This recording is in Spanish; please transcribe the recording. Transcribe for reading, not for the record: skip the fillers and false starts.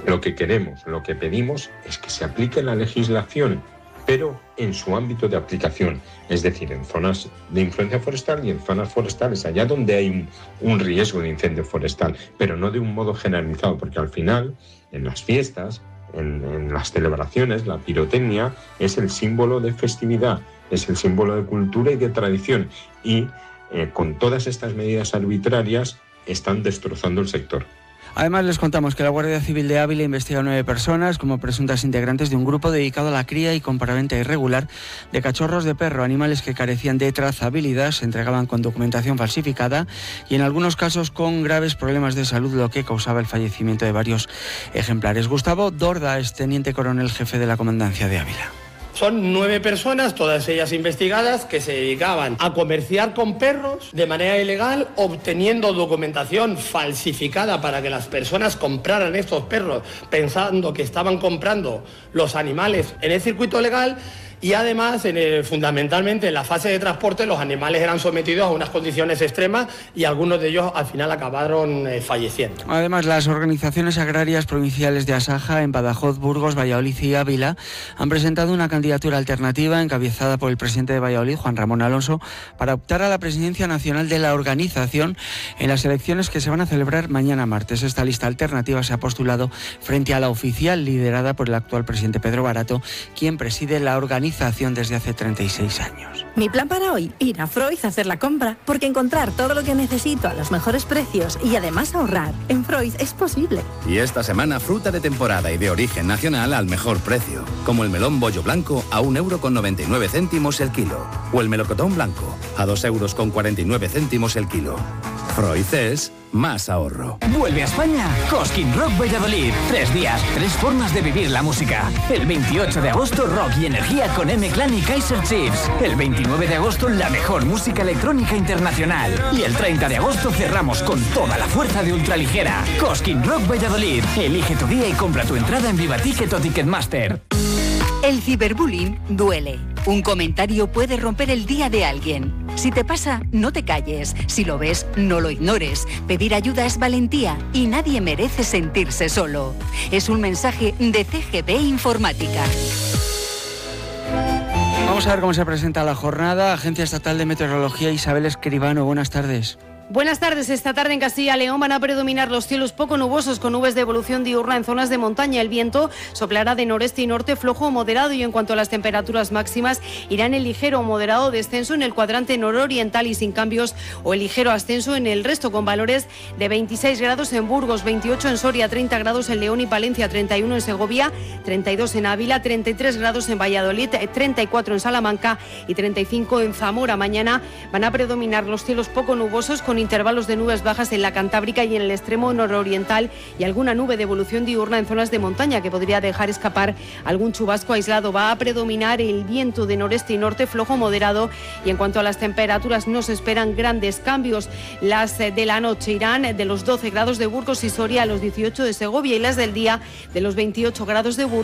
Lo que queremos, lo que pedimos es que se aplique la legislación, pero en su ámbito de aplicación, es decir, en zonas de influencia forestal y en zonas forestales, allá donde hay un riesgo de incendio forestal, pero no de un modo generalizado, porque al final, en las fiestas, en las celebraciones, la pirotecnia es el símbolo de festividad, es el símbolo de cultura y de tradición, y con todas estas medidas arbitrarias están destrozando el sector. Además, les contamos que la Guardia Civil de Ávila investiga a 9 personas como presuntas integrantes de un grupo dedicado a la cría y compraventa irregular de cachorros de perro, animales que carecían de trazabilidad, se entregaban con documentación falsificada y en algunos casos con graves problemas de salud, lo que causaba el fallecimiento de varios ejemplares. Gustavo Dorda es teniente coronel jefe de la Comandancia de Ávila. Son 9 personas, todas ellas investigadas, que se dedicaban a comerciar con perros de manera ilegal, obteniendo documentación falsificada para que las personas compraran estos perros pensando que estaban comprando los animales en el circuito legal. Y además, fundamentalmente en la fase de transporte, los animales eran sometidos a unas condiciones extremas y algunos de ellos al final acabaron falleciendo. Además, las organizaciones agrarias provinciales de Asaja en Badajoz, Burgos, Valladolid y Ávila han presentado una candidatura alternativa encabezada por el presidente de Valladolid, Juan Ramón Alonso, para optar a la presidencia nacional de la organización en las elecciones que se van a celebrar mañana martes. Esta lista alternativa se ha postulado frente a la oficial liderada por el actual presidente Pedro Barato, quien preside la organización desde hace 36 años. Mi plan para hoy, ir a Freud a hacer la compra, porque encontrar todo lo que necesito a los mejores precios y además ahorrar en Freud es posible. Y esta semana fruta de temporada y de origen nacional al mejor precio, como el melón bollo blanco a 1,99 € el kilo, o el melocotón blanco a 2,49 € el kilo. Freud es más ahorro. Vuelve a España Cosquín Rock Valladolid. 3 días, 3 formas de vivir la música. El 28 de agosto, rock y energía con M-Clan y Kaiser Chiefs. El 29 de agosto, la mejor música electrónica internacional. Y el 30 de agosto cerramos con toda la fuerza de ultraligera. Cosquín Rock Valladolid. Elige tu día y compra tu entrada en Vivaticket o Ticketmaster. El ciberbullying duele. Un comentario puede romper el día de alguien. Si te pasa, no te calles. Si lo ves, no lo ignores. Pedir ayuda es valentía y nadie merece sentirse solo. Es un mensaje de CGP Informática. Vamos a ver cómo se presenta la jornada. Agencia Estatal de Meteorología, Isabel Escribano, buenas tardes. Buenas tardes. Esta tarde en Castilla y León van a predominar los cielos poco nubosos con nubes de evolución diurna en zonas de montaña. El viento soplará de noreste y norte flojo o moderado y en cuanto a las temperaturas máximas irán en ligero o moderado descenso en el cuadrante nororiental y sin cambios o el ligero ascenso en el resto con valores de 26 grados en Burgos, 28 en Soria, 30 grados en León y Palencia, 31 en Segovia, 32 en Ávila, 33 grados en Valladolid, 34 en Salamanca y 35 en Zamora. Mañana van a predominar los cielos poco nubosos con intervalos de nubes bajas en la Cantábrica y en el extremo nororiental y alguna nube de evolución diurna en zonas de montaña que podría dejar escapar algún chubasco aislado. Va a predominar el viento de noreste y norte flojo moderado y en cuanto a las temperaturas no se esperan grandes cambios. Las de la noche irán de los 12 grados de Burgos y Soria a los 18 de Segovia y las del día de los 28 grados de Burgos